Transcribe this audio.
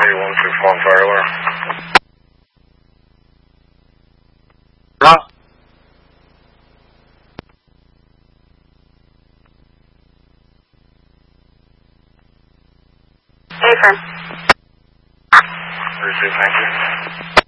161 fire alarm. Hello? Hey, firm. Receive, thank you.